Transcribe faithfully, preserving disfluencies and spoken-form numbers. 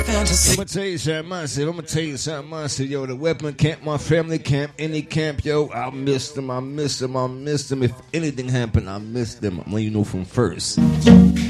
I'm gonna tell you something massive. I'm gonna tell you something massive. Yo, the weapon camp, my family camp, any camp, yo, I miss them, I miss them, I miss them. If anything happened, I miss them. I'm letting you know from first.